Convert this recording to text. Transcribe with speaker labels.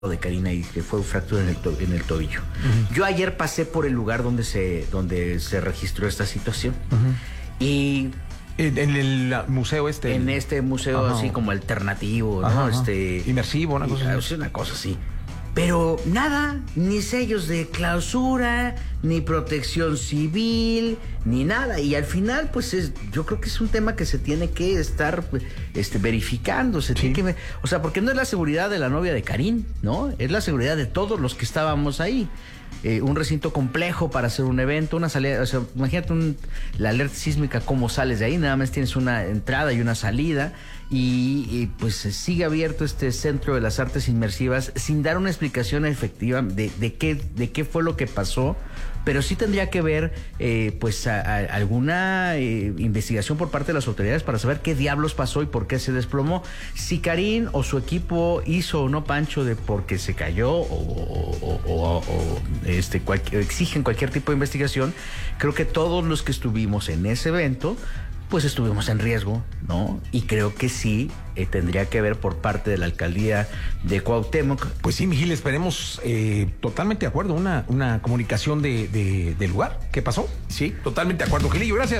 Speaker 1: de Karina y que fue fractura en el tobillo. Yo ayer pasé por el lugar donde se registró esta situación. Y
Speaker 2: en el museo
Speaker 1: en este museo así como alternativo, ¿no?
Speaker 2: Inmersivo, una cosa así.
Speaker 1: Una cosa así. Pero nada, ni sellos de clausura, ni protección civil, ni nada. Y al final, pues yo creo que es un tema que se tiene que estar verificando. Tiene que, o sea, porque no es la seguridad de la novia de Karin, ¿no? Es la seguridad de todos los que estábamos ahí. Un recinto complejo para hacer un evento, una salida, o sea, imagínate la alerta sísmica, cómo sales de ahí, nada más tienes una entrada y una salida, y pues sigue abierto este Centro de las Artes Inmersivas sin dar una explicación efectiva de qué fue lo que pasó, pero sí tendría que ver alguna investigación por parte de las autoridades para saber qué diablos pasó y por qué se desplomó. Si Karin o su equipo hizo o no pancho de porque se cayó exigen cualquier tipo de investigación, creo que todos los que estuvimos en ese evento pues estuvimos en riesgo, ¿no? Y creo que sí tendría que ver por parte de la alcaldía de Cuauhtémoc.
Speaker 2: Pues sí, Miguel, esperemos, totalmente de acuerdo, una comunicación del lugar. ¿Qué pasó? Sí, totalmente de acuerdo, Gilillo, gracias.